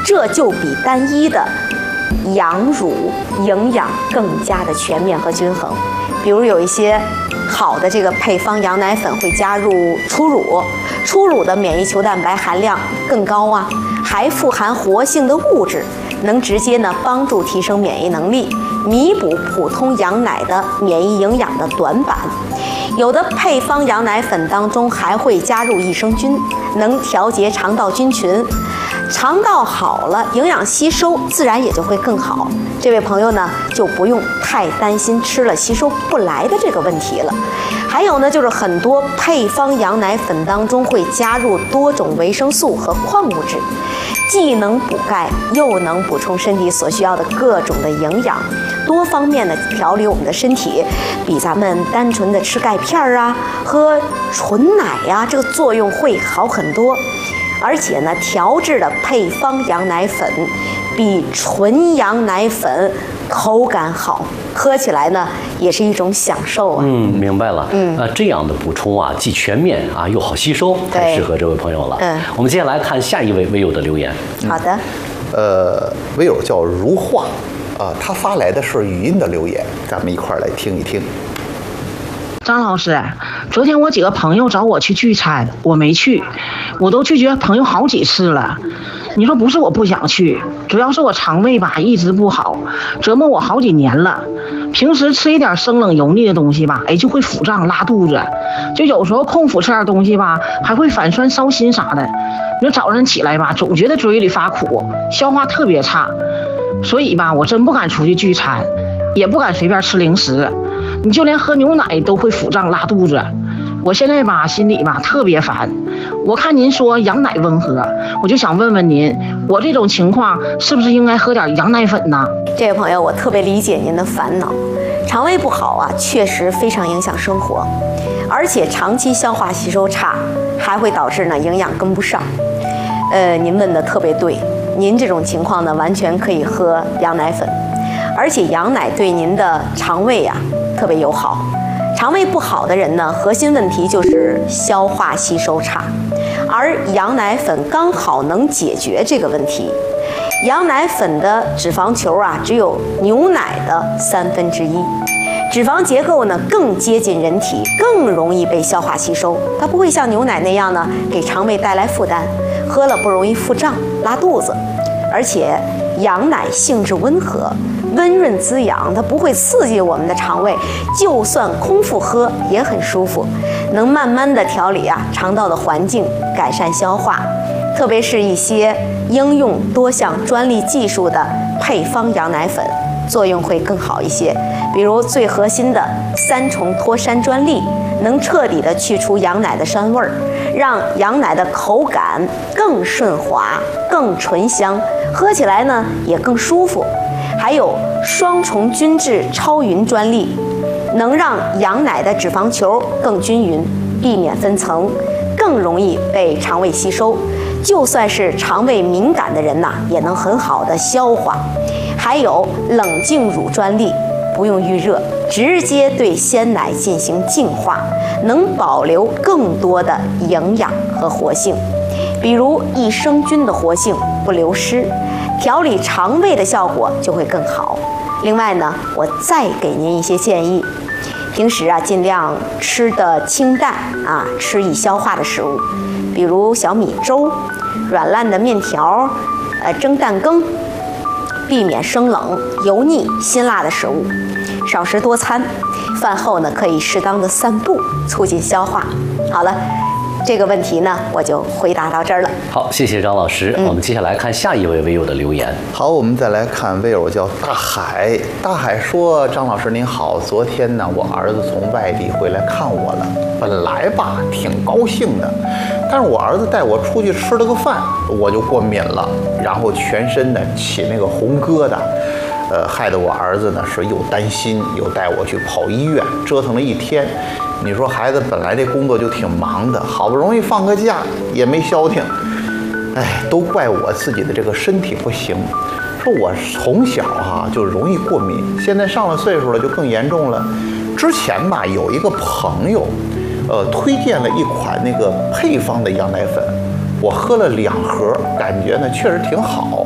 这就比单一的羊乳营养更加的全面和均衡。比如有一些好的这个配方羊奶粉会加入初乳，初乳的免疫球蛋白含量更高啊，还富含活性的物质，能直接呢帮助提升免疫能力，弥补普通羊奶的免疫营养的短板。有的配方羊奶粉当中还会加入益生菌，能调节肠道菌群，肠道好了，营养吸收自然也就会更好。这位朋友呢就不用太担心吃了吸收不来的这个问题了。还有呢，就是很多配方羊奶粉当中会加入多种维生素和矿物质，既能补钙，又能补充身体所需要的各种的营养，多方面的调理我们的身体，比咱们单纯的吃钙片啊、喝纯奶呀，这个作用会好很多。而且呢，调制的配方羊奶粉比纯羊奶粉口感好，喝起来呢也是一种享受啊。 明白了。这样的补充啊，既全面啊又好吸收，太适合这位朋友了。我们接下来看下一位微友的留言。 好的。 微友叫如画他发来的是语音的留言，咱们一块儿来听一听。 张老师，昨天我几个朋友找我去聚餐，我没去，我都拒绝朋友好几次了。你说不是我不想去，主要是我肠胃吧一直不好，折磨我好几年了。平时吃一点生冷油腻的东西吧，就会腹胀拉肚子，就有时候空腹吃点东西吧，还会反酸烧心啥的。你说早上起来吧，总觉得嘴里发苦，消化特别差，所以吧，我真不敢出去聚餐，也不敢随便吃零食。你就连喝牛奶都会腹胀拉肚子，我现在吧心里吧特别烦。我看您说羊奶温和，我就想问问您，我这种情况是不是应该喝点羊奶粉呢？ 这位朋友，我特别理解您的烦恼，肠胃不好啊，确实非常影响生活，而且长期消化吸收差，还会导致呢营养跟不上。您问的特别对，您这种情况呢完全可以喝羊奶粉，而且羊奶对您的肠胃啊特别友好。肠胃不好的人呢，核心问题就是消化吸收差，而羊奶粉刚好能解决这个问题。羊奶粉的脂肪球啊，只有牛奶的1/3，脂肪结构呢更接近人体，更容易被消化吸收。它不会像牛奶那样呢给肠胃带来负担，喝了不容易腹胀拉肚子。而且羊奶性质温和，温润滋养，它不会刺激我们的肠胃，就算空腹喝也很舒服，能慢慢的调理肠道的环境，改善消化。特别是一些应用多项专利技术的配方羊奶粉，作用会更好一些。比如最核心的3重脱膻专利，能彻底的去除羊奶的膻味儿，让羊奶的口感更顺滑、更醇香，喝起来呢也更舒服。还有双重均质超匀专利，能让羊奶的脂肪球更均匀，避免分层，更容易被肠胃吸收。就算是肠胃敏感的人也能很好的消化。还有冷静乳专利，不用预热，直接对鲜奶进行净化，能保留更多的营养和活性，比如益生菌的活性不流失，调理肠胃的效果就会更好。另外呢，我再给您一些建议，平时尽量吃的清淡吃易消化的食物，比如小米粥、软烂的面条、蒸蛋羹，避免生冷、油腻、辛辣的食物，少食多餐。饭后呢，可以适当的散步，促进消化。好了，这个问题呢，我就回答到这儿了。 好，谢谢张老师。我们接下来看下一位微友的留言。 好，我们再来看微友叫大海。大海说：“张老师您好，昨天呢，我儿子从外地回来看我了。本来吧，挺高兴的，但是我儿子带我出去吃了个饭，我就过敏了，然后全身呢起那个红疙瘩。”害得我儿子呢是又担心又带我去跑医院，折腾了一天。你说孩子本来这工作就挺忙的，好不容易放个假也没消停，都怪我自己的这个身体不行。说我从小就容易过敏，现在上了岁数了就更严重了。之前吧有一个朋友，推荐了一款那个配方的羊奶粉，我喝了2盒，感觉呢确实挺好。